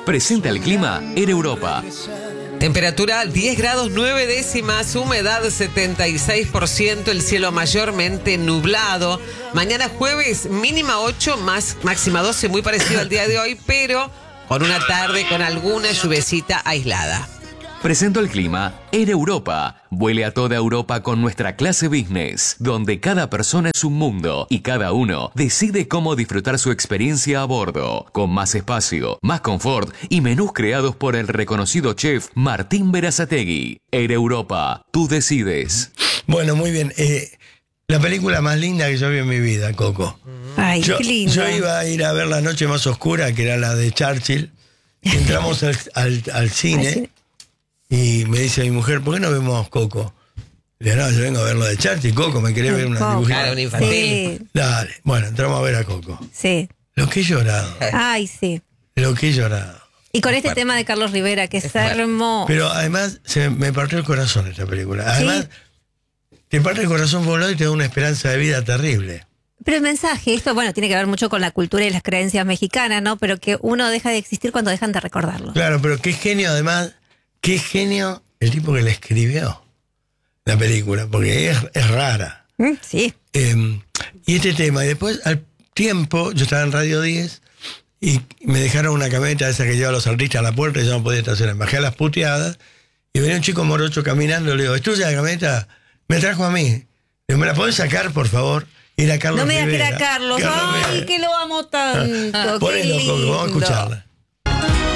Presenta el clima en Europa. Temperatura 10 grados 9 décimas, humedad 76%, el cielo mayormente nublado. Mañana jueves mínima 8, máxima 12, muy parecido al día de hoy, pero con una tarde con alguna lluvecita aislada. Presento el clima en Europa. Vuele a toda Europa con nuestra clase business, donde cada persona es un mundo y cada uno decide cómo disfrutar su experiencia a bordo, con más espacio, más confort y menús creados por el reconocido chef Martín Berazategui. En Europa, tú decides. Bueno, muy bien. La película más linda que yo vi en mi vida, Coco. Ay, qué lindo. Yo iba a ir a ver La Noche Más Oscura, que era la de Churchill. Entramos al cine. Y me dice mi mujer, ¿por qué no vemos Coco? Le digo, no, yo vengo a ver lo de Charlie, Coco, me quería ver una dibujita. Claro, un infantil. Sí. Dale, bueno, entramos a ver a Coco. Sí. Lo que he llorado, Ay, sí. lo que he llorado. Y con este tema de Carlos Rivera, que es hermoso. Pero además, me partió el corazón esta película. Además, te parte el corazón por un lado y te da una esperanza de vida terrible. Pero el mensaje, esto, bueno, tiene que ver mucho con la cultura y las creencias mexicanas, ¿no? Pero que uno deja de existir cuando dejan de recordarlo. Claro, pero qué genio además, qué genio el tipo que le escribió la película, porque es rara. Sí. Y este tema, y después al tiempo, yo estaba en Radio 10 y me dejaron una camioneta esa que lleva a los artistas a la puerta y yo no podía estacionar. Bajé a las puteadas y venía un chico morocho caminando, le digo, ¿es tuya la camioneta? Me trajo a mí. Le digo, ¿me la podés sacar, por favor? Era Carlos No me digas que Rivera. era Carlos. Ay, Rivera. que lo amo tanto. Ponelo, Coco, vamos a escucharla.